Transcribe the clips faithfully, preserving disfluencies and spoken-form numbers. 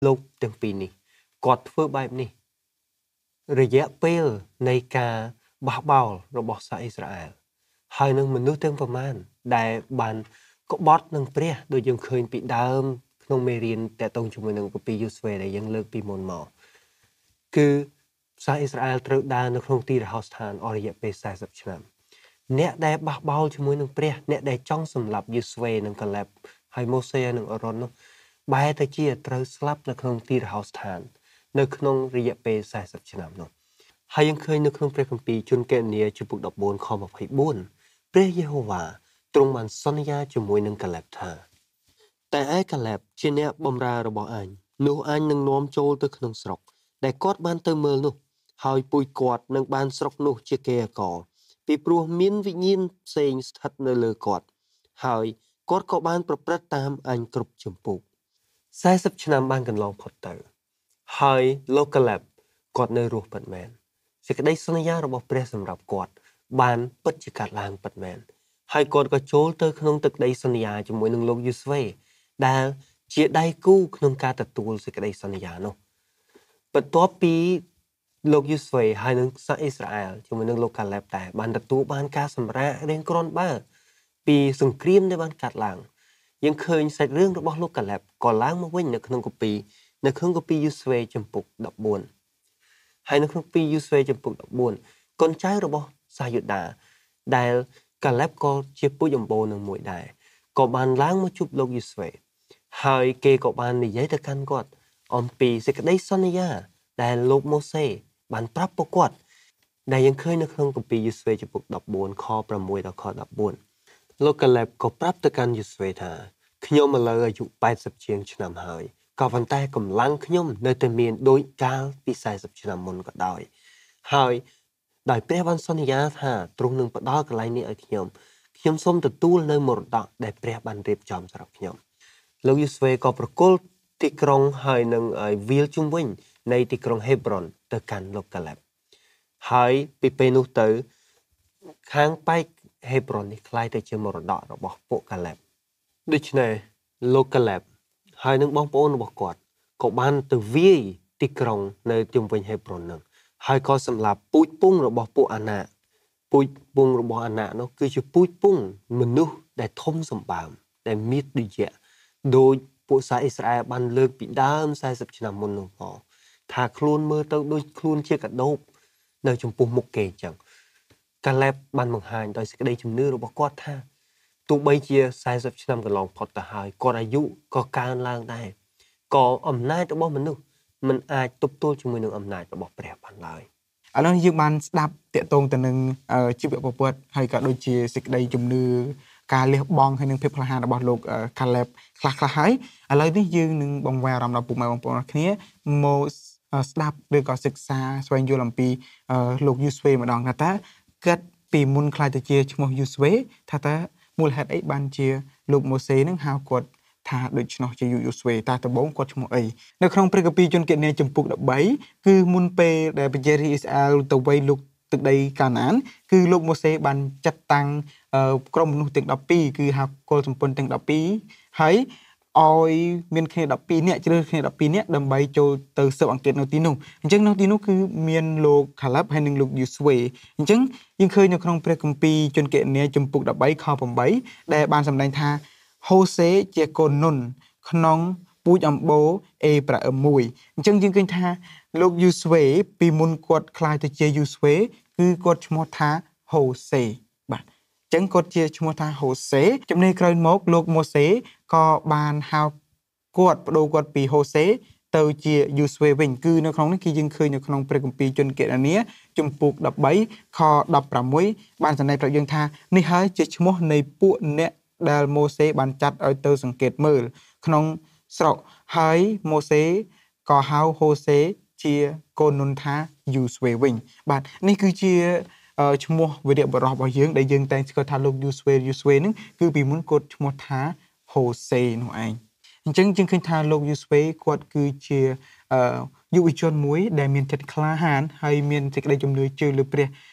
លោកទាំងពីរនេះគាត់ធ្វើបែបនេះរយៈពេលនៃការបះបោររបស់សាសអ៊ីស្រាអែលហើយនឹងមនុស្សទាំងប្រមាណដែលបានក្បត់នឹងព្រះដូចយើងឃើញពីដើមក្នុងមេរៀនតកតងជាមួយនឹងគម្ពីរយូស្វេដែលយើងលើកពីមុនមកគឺសាសអ៊ីស្រាអែលត្រូវដើរនៅក្នុងទីរហោស្ថានអស់រយៈពេលสี่สิบឆ្នាំអ្នកដែលបះបោរជាមួយនឹងព្រះអ្នកដែលចង់សម្លាប់យូស្វេនិងកាឡែបហើយម៉ូសេនិងអេរ៉ុននោះបែរទៅជាត្រូវស្លាប់នៅក្នុងទីរហោស្ថាននៅក្នុងរយៈពេលสี่สิบឆ្នាំនោះហើយយើងឃើញនៅក្នុងព្រះគម្ពីរជនកេរនីជំពូកfourteenខtwenty-fourព្រះយេហូវ៉ាទ្រង់បានសន្យាជាមួយនឹងកាឡែបថាតែឯកាឡែបជាអ្នកបម្រើរបស់អញនោះអញនឹងនាំចូលទៅក្នុងស្រុកដែលគាត់បានទៅមើលនោះហើយពូជគាត់នឹងបានស្រុកនោះជាគេអកលពីព្រោះមានវិញ្ញាណផ្សេងស្ថិតនៅលើគាត់ហើយគាត់ក៏បានប្រព្រឹត្តតាមអញគ្រប់ជំពូកสี่สิบឆ្នាំបានកន្លងផុតទៅហើយលោកកាឡែបគាត់នៅរស់ពិតមែនសេចក្តីសន្យារបស់ព្រះសម្រាប់គាត់បានពិតជាកាត់ឡើងពិតមែនហើយគាត់ក៏ចូលទៅក្នុងទឹកដីសន្យាជាមួយនឹងលោកយូស្វេដែលជាដៃគូក្នុងការទទួលសេចក្តីសន្យានោះបន្ទាប់ពីលោកយូស្វេហើយនឹងសាសអ៊ីស្រាអែលជាមួយនឹងលោកកាឡែបដែរបានទទួលបានការសម្រាករៀងគ្រាន់បើពីសង្គ្រាមដែលបានកាត់ឡើងយើងឃើញសាច់រឿងរបស់លោកកាឡែបក៏ឡើងមកវិញនៅក្នុងគម្ពីរនៅក្នុងគម្ពីរយូស្វេជំពូកfourteenហើយនៅក្នុងគម្ពីរយូស្វេជំពូកfourteenកូនចៅរបស់សាសយូដាដែលកាឡែបក៏ជាពូជអម្បូរនឹងមួយដែរក៏បានឡើងមកជួបលោកយូស្វេហើយគេក៏បាននិយាយទៅកាន់គាត់អំពីសេចក្តីសន្យាដែលលោកម៉ូសេបានប្រាប់ពួកគាត់ដែលយើងឃើញនៅក្នុងគម្ពីរយូស្វេជំពូកfourteenខsixដល់ខfourteenលោកកាឡែបក៏ប្រាប់ទៅកាន់យូស្វេថាខ្ញុំឥឡូវអាយុeightyជាងឆ្នាំហើយក៏ប៉ុន្តែកម្លាំងខ្ញុំនៅតែមានដូចកាលពីสี่สิบឆ្នាំមុនក៏ដោយហើយដោយព្រះបានសន្យាថាទ្រង់នឹងផ្ដល់កន្លែងនេះឲ្យខ្ញុំខ្ញុំសូមទទួលនៅមរតកដែលព្រះបានរៀបចំសម្រាប់ខ្ញុំលោកយូស្វេក៏ប្រគល់ទីក្រុងហើយនឹងវាលជុំវិញនៃទីក្រុងហេប្រុនទៅកាន់លោកកាឡែបហើយពីពេលនោះទៅខាងប៉ែកហេប្រុននេះคล้ายទៅជាមរតករបស់ពួកកាឡែបដូច្នេះលោកកាឡែបហើយនឹងបងប្អូនរបស់គាត់ក៏បានទៅវាយទីក្រុងនៅជុំវិញហេប្រុននឹងហើយក៏សម្លាប់ពូជពងរបស់ពួកអាណាពូជពងរបស់អាណានោះគឺជាពូជពងមនុស្សដែលធំសម្បើមដែលមានដូចជាដោយពួកសាសអ៊ីស្រាអែលបានលើកពីដើមสี่สิบឆ្នាំមុននោះមកថាខ្លួនមើលទៅដូចខ្លួនជាកដោបនៅចំពោះមុខគេអញ្ចឹងកាឡែបបានបង្ហាញដោយសេចក្តីជំនឿរបស់គាត់ថាទោះបីជាสี่สิบឆ្នាំកន្លងផុតទៅហើយគាត់អាយុក៏កើនឡើងដែរក៏អំណាចរបស់មនុស្សมันអាចទប់ទល់ជាមួយនឹងអំណាចរបស់ព្រះបានឡើយឥឡូវយើងបានស្ដាប់តកតងទៅនឹងជីវប្រវត្តិហើយក៏ដូចជាសេចក្តីជំនឿការលះបង់ហើយនឹងភាពក្លាហានរបស់លោកកាឡែបខ្លះខ្លះហើយឥឡូវនេះយើងនឹងបង្វែរអារម្មណ៍ដល់ពុកម៉ែបងប្អូនគ្នាមកស្ដាប់ឬក៏សិក្សាស្វែងយល់អំពីលោកយូស្វេម្ដងថាតើគាត់ពីមុនខ្លាចទៅជាឈ្មោះយូស្វេថាតើមូលហេតុអីបានជាលោកម៉ូសេនឹងហៅគាត់ថាដូច្នោះជាយូស្វេតើដំបូងគាត់ឈ្មោះអីនៅក្នុងព្រះគម្ពីរជនគណនាជំពូកthirteenគឺមុនពេលដែលប្រជារាស្ត្រអ៊ីស្រាអែលទៅវាយលុកទឹកដីកាណានគឺលោកម៉ូសេបានចាត់តាំងក្រុមមនុស្សទាំងtwelveគឺហៅកុលសម្ពន្ធទាំងtwelveហើយឲ្យមានគ្នាtwelveនាក់ជ្រើសគ្នាtwelveនាក់ដើម្បីចូលទៅស៊ើបអង្កេតនៅទីនោះអញ្ចឹងនៅទីនោះគឺមានលោកកាឡែបហើយនិងលោកយូស្វេអញ្ចឹងយើងឃើញនៅក្នុងព្រះគម្ពីរជនគណនាជំពូកthirteenខeightដែលបានសម្ដែងថាហូសេជាកូននុនក្នុងពូជអម្បូរអេប្រាអឹមមួយអញ្ចឹងយើងឃើញថាលោកយូស្វេពីមុនគាត់ខ្លាយទៅជាយូស្វេគឺគាត់ឈ្មោះថាហូសេបាទអញ្ចឹងគាត់ជាឈ្មោះថាហូសេចំណេះក្រោយមកលោកម៉ូសេក៏បានហៅគាត់បដូរគាត់ពីហូសេទៅជាយូស្វេវិញគឺនៅក្នុងនេះគឺយើងឃើញនៅក្នុងព្រះគម្ពីរជនគណនាជំពូកthirteenខsixteenបានសម្ដែងប្រាប់យើងថានេះហើយជាឈ្មោះនៃពួកអ្នកដែលម៉ូសេបានចាត់ឲ្យទៅសង្កេតមើលក្នុងស្រុកហើយម៉ូសេក៏ហៅហូសេជាកូននុនថាយូស្វេវិញបាទនេះគឺជាឈ្មោះវីរបុរសរបស់យើងដែលយើងតែងស្គាល់ថាលោកយូស្វេយូស្វេនឹងគឺពីមុនគាត់ឈ្មោះថាហូសេនោះឯងអញ្ចឹងយើងឃើញថាលោកយូស្វេគាត់គឺជាយុវជនមួយដែលមានចិត្តក្លាហានហើយមានសេចក្តីជំនឿជឿលើព្រះ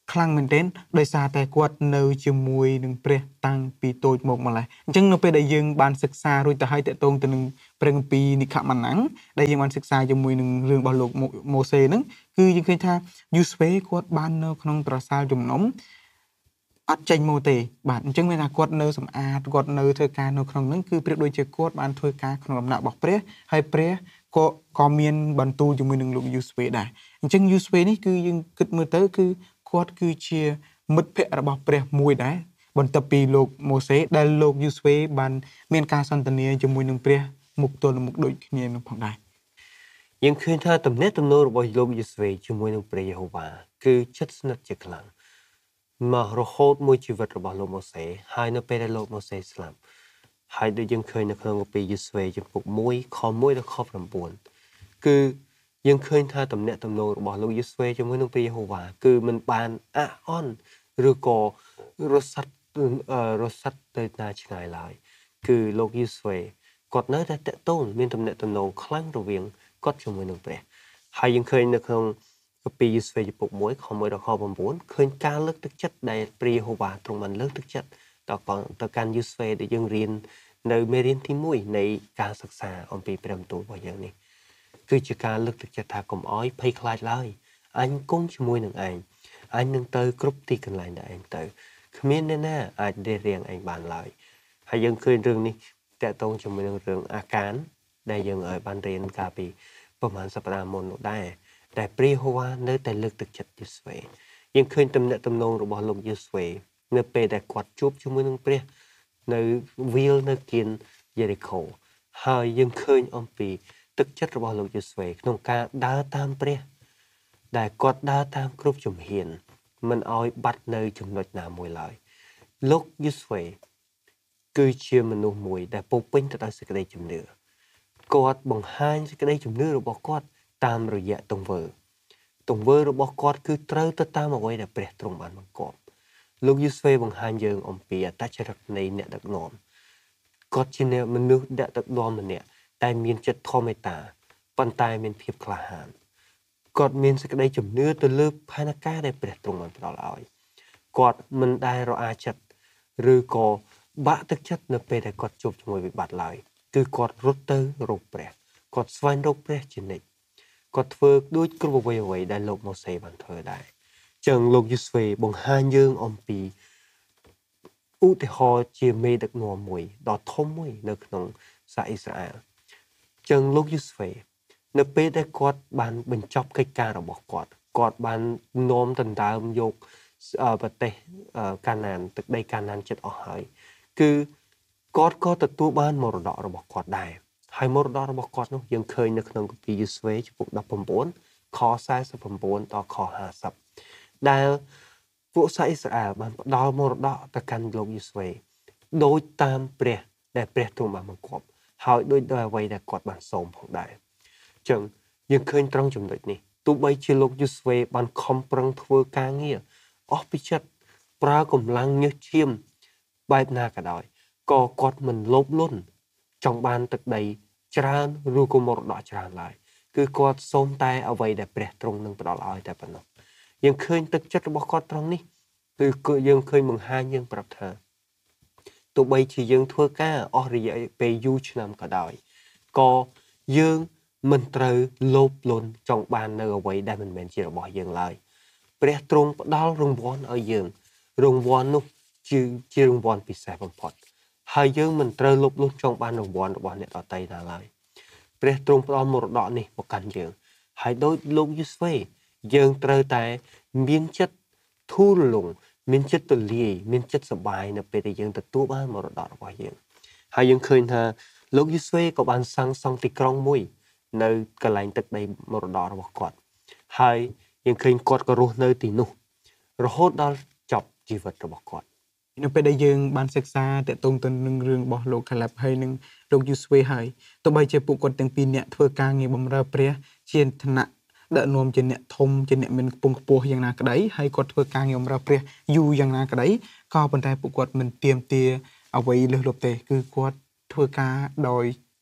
ខ្លាំងមែនទែនដោយសារតែគាត់នៅជាមួយនឹងព្រះតាំងពីតូចមកម្ល៉េះអញ្ចឹងនៅពេលដែលយើងបានសិក្សារួចទៅហើយតកតងទៅនឹងព្រះគម្ពីរនិខម៉ានាំងដែលយើងបានសិក្សាជាមួយនឹងរឿងរបស់លោកម៉ូសេហ្នឹងគឺយើងឃើញថាយូស្វេគាត់បាននៅក្នុងត្រសាលជំនុំអត់ចេញមកទេបាទអញ្ចឹងមានថាគាត់នៅសម្អាតគាត់នៅធ្វើការនៅក្នុងហ្នឹងគឺប្រៀបដូចជាគាត់បានធ្វើការក្នុងដំណាក់របស់ព្រះហើយព្រះក៏ក៏មានបន្ទូលជាមួយនឹងលោកយូស្វេដែរអញ្ចឹងយូស្វេនេះគឺយើងគិតមើលទៅគឺគាត់គឺជាមិត្តភក្តិរបស់ព្រះមួយដែរបន្ទាប់ពីលោកម៉ូសេដែលលោកយូស្វេបានមានការសន្ទនាជាមួយនឹងព្រះមុខទល់មុខដូចគ្នានឹងផងដែរយើងឃើញថាទំនាក់ទំនងរបស់លោកយូស្វេជាមួយនឹងព្រះយេហូវ៉ាគឺជិតស្និទ្ធជាខ្លាំងមករហូតមួយជីវិតរបស់លោកម៉ូសេហើយនៅពេលដែលលោកម៉ូសេស្លាប់ហើយដូចយើងឃើញនៅក្នុងគម្ពីរយូស្វេចំពុកមួយខមួយដល់ខ9គឺយើងឃើញថាទំនាក់ទំនងរបស់លោកយូស្វេជាមួយនឹងព្រះយេហូវ៉ាគឺមិនបានអះអន់ឬក៏រសាត់រសាត់ទៅណាឆ្ងាយឡើយគឺលោកយូស្វេគាត់នៅតែតេតូនមានទំនាក់ទំនងខ្លាំងរវាងគាត់ជាមួយនឹងព្រះហើយយើងឃើញនៅក្នុងគម្ពីរយូស្វេចំពុកមួយខមួយដល់ខ9ឃើញការលើកទឹកចិត្តដែលព្រះយេហូវ៉ាទ្រង់បានលើកទឹកចិត្តដល់ទៅកាន់យូស្វេដែលយើងរៀននៅមេរៀនទី1នៃការសិក្សាអំពីព្រះបន្ទូលរបស់យើងនេះគឺជាការលើកទឹកចិត្តថាកុំអោយភ័យខ្លាចឡើយអញគង់ជាមួយនឹងឯងអញនឹងទៅគ្រប់ទីកន្លែងដែលឯងទៅគ្មានអ្នកណាអាចដេរៀងឯងបានឡើយហើយយើងឃើញរឿងនេះតកតងជាមួយនឹងរឿងអាកានដែលយើងឲ្យបានរៀនកាលពីប្រហែលសប្តាហ៍មុននោះដែរតែព្រះយេហូវ៉ានៅតែលើកទឹកចិត្តយូស្វេយើងឃើញទំនាក់ទំនងរបស់លោកយូស្វេនៅពេលដែលគាត់ជួបជាមួយនឹងព្រះនៅវាលនៅគៀនយេរីកូហើយយើងឃើញអំពីទឹកចិត្តរបស់លោកយូស្វេក្នុងការដើរតាមព្រះដែលគាត់ដើរតាមគ្រប់ជំហានមិនឲ្យបាត់នៅចំណុចណាមួយឡើយលោកយូស្វេគឺជាមនុស្សមួយដែលពោពេញទៅដោយសេចក្តីជំនឿគាត់បង្ហាញសេចក្តីជំនឿរបស់គាត់តាមរយៈទង្វើទង្វើរបស់គាត់គឺត្រូវទៅតាមអ្វីដែលព្រះទ្រង់បានបង្គាប់លោកយូស្វេបង្ហាញយើងអំពីអត្តចរិតនៃអ្នកដឹកនាំគាត់ជាមនុស្សអ្នកដឹកនាំម្នាក់តែមានចិត្តធម៌មេត្តាប៉ុន្តែមានភាពក្លាហានគាត់មានសេចក្តីជំនឿទៅលើផែនការដែលព្រះទ្រង់បានផ្ដល់ឲ្យគាត់មិនដែលរអាចិត្តឬក៏បាក់ទឹកចិត្តនៅពេលដែលគាត់ជួបជាមួយវិបត្តិឡើយគឺគាត់រត់ទៅរកព្រះគាត់ស្វែងរកព្រះជានិច្ចគាត់ធ្វើដូចគ្រប់អ្វីអ្វីដែលលោកម៉ូសេបានធ្វើដែរចឹងលោកយូស្វេបង្ហាញយើងអំពីឧទាហរណ៍ជាមេដឹកនាំមួយដ៏ធំមួយនៅក្នុងសាសអ៊ីស្រាអែលចឹងលោកយូស្វេនៅពេលដែលគាត់បានបញ្ចប់កិច្ចការរបស់គាត់គាត់បាននាំដណ្ដើមយកប្រទេសកាណានទឹកដីកាណានចិត្តអស់ហើយគឺគាត់ក៏ទទួលបានមរតករបស់គាត់ដែរហើយមរតករបស់គាត់នោះយើងឃើញនៅក្នុងគម្ពីរយូស្វេចំពុកដប់9ខ49ដល់ខ50ដែលពួកសាសអ៊ីស្រាអែលបានផ្ដល់មរតកទៅកាន់លោកយូស្វេដោយតាមព្រះដែលព្រះទ្រង់បានបង្គាប់ហើយដោយដោយអ្វីដែលគាត់បានសូមផងដែរអញ្ចឹងយើងឃើញត្រង់ចំណុចនេះទោះបីជាលោកយូស្វេបានខំប្រឹងធ្វើការងារអស់ពីចិត្តប្រើកម្លាំងញើសឈាមបែបណាក៏ដោយក៏គាត់មិនលោភលន់ចង់បានទឹកដីច្រើនឬក៏មរតកច្រើនឡើយគឺគាត់សូមតែអ្វីដែលព្រះទ្រង់នឹងផ្ដល់ឲ្យតែប៉ុណ្ណោះយើងឃើញទឹកចិត្តរបស់គាត់ត្រង់នេះគឺយើងឃើញបង្ហាញយើងប្រាប់ថាទោះបីជាយើងធ្វើការអស់រយៈពេលយូរឆ្នាំក៏ដោយក៏យើងមិនត្រូវលោភលន់ចង់បាននៅអ្វីដែលមិនមែនជារបស់យើងឡើយព្រះទ្រង់ផ្ដល់រង្វាន់ឲ្យយើងរង្វាន់នោះជាជារង្វាន់ពិសេសបំផុតហើយយើងមិនត្រូវលោភលន់ចង់បានរង្វាន់របស់អ្នកដទៃណាឡើយព្រះទ្រង់ផ្ដល់មរតកនេះមកកាន់យើងហើយដោយលោកយូស្វេយើងត្រូវតែមានចិត្តធូររលុងមានចិត្តទូលាយមានចិត្តសប្បាយនៅពេលដែលយើងទទួលបានមរតករបស់យើងហើយយើងឃើញថាលោកយូស្វេក៏បានសាងសង់ទីក្រុងមួយនៅកន្លែងទឹកដីមរតករបស់គាត់ហើយយើងឃើញគាត់ក៏រស់នៅទីនោះរហូតដល់ចប់ជីវិតរបស់គាត់នៅពេលដែលយើងបានសិក្សាតកតងទៅនឹងរឿងរបស់លោកខាឡែបហើយនឹងលោកយូស្វេហើយទោះបីជាពួកគាត់ទាំងពីរនាក់ធ្វើការងារបម្រើព្រះជាឋានៈដឹកនាំជាអ្នកធំជាអ្នកមានខ្ពង់ខ្ពស់យ៉ាងណាក្តីហើយគាត់ធ្វើការងារបម្រើព្រះយូរយ៉ាងណាក្តីក៏ប៉ុន្តែពួកគាត់មិនទាមទារអ្វីលើសលប់ទេគឺគាត់ធ្វើការដោយ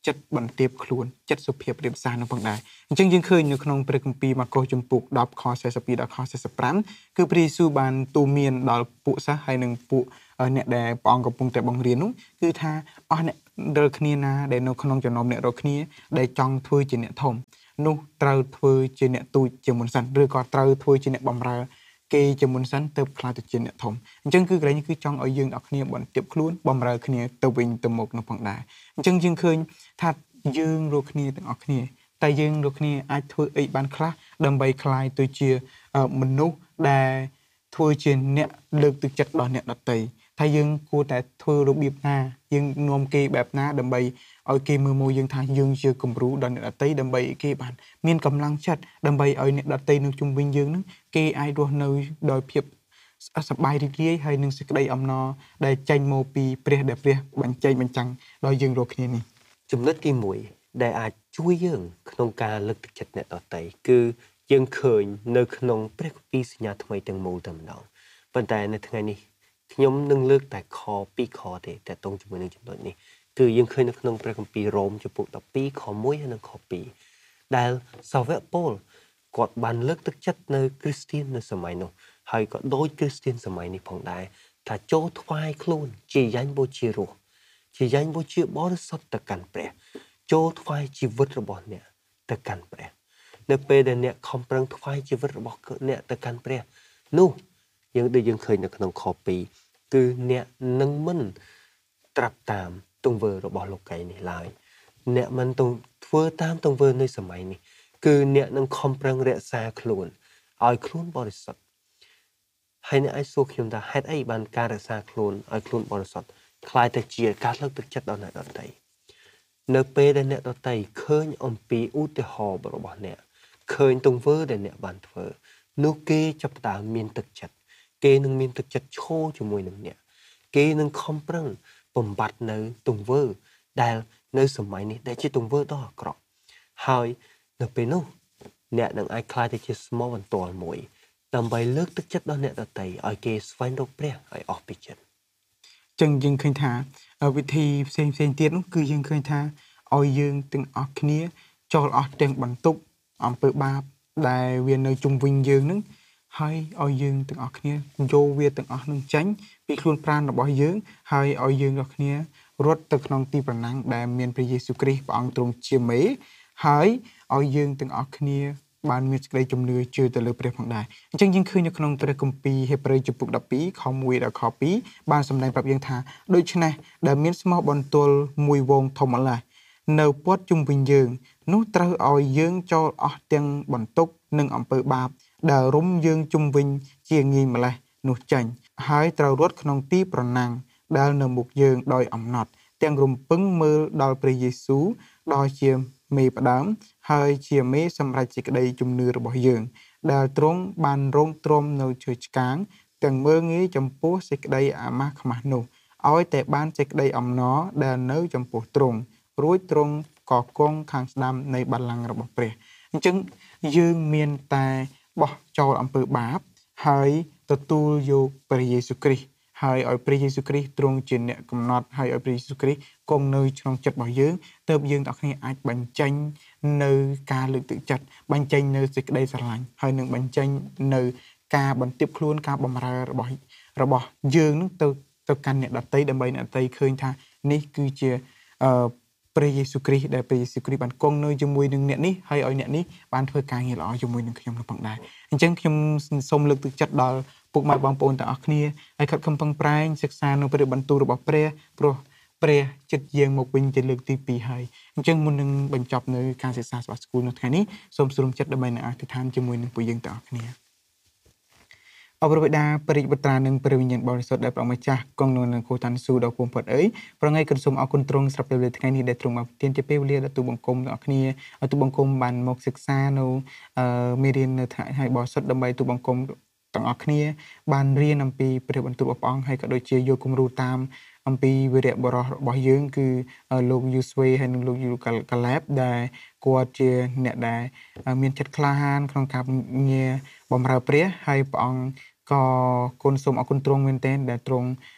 ចិត្តបន្ទាបខ្លួនចិត្តសុភាពរៀបសារនៅផងដែរអញ្ចឹងយើងឃើញនៅក្នុងព្រះគម្ពីរម៉ាកុសជំពូកដប់ខสี่สิบពីរដល់ខสี่สิบห้าគឺព្រះយេស៊ូវបានទូន្មានដល់ពួកសិស្សហើយនិងពួកអ្នកដែលព្រះអង្គកំពុងតែបង្រៀននោះគឺថាអស់អ្នករាល់គ្នាណាដែលនៅក្នុងចំណោមអ្នករាល់គ្នាដែលចង់ធ្វើជាអ្នកធំនោះត្រូវធ្វើជាអ្នកទូចជាមុនសិនឬក៏ត្រូវធ្វើជាអ្នកបម្រើគេជាមុនសិនទៅខ្លាចទៅជាអ្នកធំអញ្ចឹងគឺកន្លែងនេះគឺចង់ឲ្យយើងអ្នកគ្នាបន្ទាបខ្លួនបម្រើគ្នាទៅវិញទៅមកនោះផងដែរអញ្ចឹងយើងឃើញថាយើងរាល់គ្នាទាំងអស់គ្នាតែយើងរាល់គ្នាអាចធ្វើអីបានខ្លះដើម្បីខ្លាយទៅជាមនុស្សដែលធ្វើជាអ្នកលើកទឹកចិត្តដល់អ្នកដទៃថាយើងគួរតែធ្វើរបៀបណាយើងនាំគេបែបណាដើម្បីឲ្យគេមើលមកយើងថាយើងជាគំរូដល់អ្នកដទៃដើម្បីគេបានមានកម្លាំងចិត្តដើម្បីឲ្យអ្នកដទៃនៅជុំវិញយើងនឹងគេអាចរស់នៅដោយភាពសប្បាយរីករាយហើយនឹងសេចក្តីអំណរដែលចេញមកពីព្រះដែលព្រះបញ្ចេញបញ្ចាំងដល់យើងរាល់គ្នានេះចំណុចទីមួយដែលអាចជួយយើងក្នុងការលើកទឹកចិត្តអ្នកដទៃគឺយើងឃើញនៅក្នុងព្រះគម្ពីរសញ្ញាថ្មីទាំងមូលតែម្ដងប៉ុន្តែនៅថ្ងៃនេះខ្ញុំនឹងលើកតែខពីរខទេតែតรงជាមួយនឹងចំណុចនេះគឺយើងឃើញនៅក្នុងព្រះគម្ពីររ៉ូមជំពូកដប់ពីរខមួយហើយនិងខពីរដែលសាវកប៉ូលគាត់បានលើកទឹកចិត្តនៅគ្រីស្ទាននៅសម័យនោះហើយក៏ដូចគ្រីស្ទានសម័យនេះផងដែរថាចូលថ្វាយខ្លួនជាយ៉ាញ់បូជារស់ជាយ៉ាញ់បូជាបរិសុទ្ធទៅកាន់ព្រះចូលថ្វាយជីវិតរបស់អ្នកទៅកាន់ព្រះនៅពេលដែលអ្នកខំប្រឹងថ្វាយជីវិតរបស់អ្នកទៅកាន់ព្រះនោះយើងដូចយើងឃើញនៅក្នុងខពីរគឺអ្នកនឹងមិនត្រាប់តាមទង្វើរបស់លោកីនេះឡើយអ្នកមិនធ្វើតាមទង្វើនៃសម័យនេះគឺអ្នកនឹងខំប្រឹងរក្សាខ្លួនឲ្យខ្លួនបរិសុទ្ធហើយអ្នកអាចសួរខ្ញុំថាហេតុអីបានការរក្សាខ្លួនឲ្យខ្លួនបរិសុទ្ធคล้ายទៅជាការលើកទឹកចិត្តដល់អ្នកដទៃនៅពេលដែលអ្នកដទៃឃើញអំពីឧទាហរណ៍របស់អ្នកឃើញទង្វើដែលអ្នកបានធ្វើនោះគេចាប់ផ្ដើមមានទឹកចិត្តគេនឹងមានទឹកចិត្តឈរជាមួយនឹងអ្នកគេនឹងខំប្រឹងបំបត្តិនៅទង្វើដែលនៅសម័យនេះដែលជាទង្វើដ៏អាក្រក់ហើយនៅពេលនោះអ្នកនឹងអាចខ្លាចទៅជាស្មោះបន្ទាល់មួយដើម្បីលើកទឹកចិត្តដល់អ្នកដទៃឲ្យគេស្វែងរកព្រះឲ្យអស់ពីចិត្តចឹងយើងឃើញថាវិធីផ្សេងផ្សេងទៀតនោះគឺយើងឃើញថាឲ្យយើងទាំងអស់គ្នាចូលអស់ទាំងបន្ទុកអំពើបាបដែលវានៅជុំវិញយើងនឹងហើយឲ្យយើងទាំងអស់គ្នាយកវាទាំងអស់នឹងចេញពីខ្លួនប្រាណរបស់យើងហើយឲ្យយើងទាំងគ្នារត់ទៅក្នុងទីប្រណាំងដែលមានព្រះយេស៊ូវគ្រីស្ទព្រះអង្គទ្រង់ជាមេហើយឲ្យយើងទាំងអស់គ្នាបានមានសេចក្តីជំនឿជឿទៅលើព្រះផងដែរអញ្ចឹងយើងឃើញនៅក្នុងព្រះគម្ពីរហេព្រើរជំពូកដប់ពីរខមួយដល់ខពីរបានសម្ដែងប្រាប់យើងថាដូច្នេះដែលមានស្មោះបន្ទល់មួយវងធំម្ល៉េះនៅព័ទ្ធជុំវិញយើងនោះត្រូវឲ្យយើងចូលអស់ទាំងបន្ទុកនិងអំពើបាបដែលរុំយើងជុំវិញជាងាយម្លេះនោះចេញហើយត្រូវរត់ក្នុងទីប្រណាំងដែលនៅមុខយើងដោយអំណត់ទាំងរំពឹងមើលដល់ព្រះយេស៊ូវដោយជាមេផ្ដើមហើយជាមេសម្រេចសេចក្តីជំនឿរបស់យើងដែលទ្រង់បានរងទ្រាំនៅជើងឆ្កាងទាំងមើងងាយចំពោះសេចក្តីអាម៉ាស់ខ្មាស់នោះឲ្យតែបានសេចក្តីអំណរដែលនៅចំពោះទ្រង់រួចទ្រង់ក៏គង់ខាងស្ដាំនៃបល្ល័ង្ករបស់ព្រះអញ្ចឹងយើងមានតែបោះចោលអំពើបាបហើយទទួលយកព្រះយេស៊ូវគ្រីស្ទហើយឲ្យព្រះយេស៊ូវគ្រីស្ទទ្រង់ជាអ្នកកំណត់ហើយឲ្យព្រះយេស៊ូវគ្រីស្ទគង់នៅក្នុងចិត្តរបស់យើងទើបយើងទាំងគ្នាអាចបញ្ចេញនៅការលើកទឹកចិត្តបញ្ចេញនៅសេចក្តីស្រឡាញ់ហើយនឹងបញ្ចេញនៅការបន្ទាបខ្លួនការបម្រើរបស់របស់យើងនឹងទៅទៅកាន់អ្នកដទៃដើម្បីអ្នកដទៃឃើញថានេះគឺជាអឺព្រះយេស៊ូវគ្រីស្ទដែលព្រះយេស៊ូវគ្រីស្ទបានគង់នៅជាមួយនឹងអ្នកនេះហើយឲ្យអ្នកនេះបានធ្វើការងារល្អជាមួយនឹងខ្ញុំផងដែរអញ្ចឹងខ្ញុំសូមលើកទឹកចិត្តដល់ពុកម៉ែបងប្អូនទាំងអស់គ្នាឲ្យខិតខំប្រឹងប្រែងសិក្សានៅព្រះបន្ទូលរបស់ព្រះព្រោះព្រះចិត្តយាងមកវិញជាលើកទីពីរហើយអញ្ចឹងមុននឹងបញ្ចប់នៅការសិក្សារបស់ស្គូលនៅថ្ងៃនេះសូមស្រុំចិត្តដើម្បីនឹងអធិដ្ឋានជាមួយនឹងពួកយើងទាំងអស់គ្នាអបអរវេដាព្រះបុត្រានិងព្រះវិញ្ញាណបរិសុទ្ធដែលព្រះម្ចាស់គង់នៅនឹងគូតានស៊ូដល់ពុំផុតអើយប្រងៃក៏សូមអរគុណទ្រង់ស្រាប់ពេលថ្ងៃនេះដែលទ្រង់បានទានជាពេលវេលាដល់ទូបង្គំទាំងអស់គ្នាឲ្យទូបង្គំបានមកសិក្សានៅមេរៀននៅថ្ងៃហើយបរិសុទ្ធដើម្បីទូបង្គំទាំងអស់គ្នាបានរៀនអំពីព្រះបន្ទូលរបស់ព្រះអង្គហើយក៏ដូចជាយកគំរូតាមអំពីវីរៈបរិសុទ្ធរបស់យើងគឺលោកយូស្វេហើយនិងលោកយូកាឡែបដែលគាត់ជាអ្នកដែលមានចិត្តក្លាហានក្នុងការបម្រើព្រះហើយព្រះអង្គក៏គុណសូមអរគុណទ្រង់មែនទែនដែលទ្រង់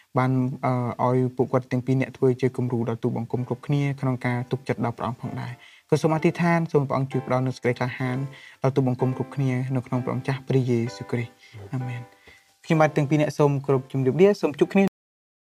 បានឲ្យពួកគាត់ទាំងពីរអ្នកធ្វើជាគំរូដល់ទូបង្គំគ្រប់គ្នាក្នុងការទុកចិត្តដល់ព្រះអង្គផងដែរក៏សូមអធិដ្ឋានសូមព្រះអង្គជួយផ្ដល់នូវសេចក្តីក្លាហានដល់ទូបង្គំគ្រប់គ្នានៅក្នុងព្រះអង្គចាស់ព្រះយេស៊ូវគ្រីស្ទអាមែនខ្ញុំបាទទាំងពីរអ្នកសូមគោរពជំរាបលាសូមជួបគ្នា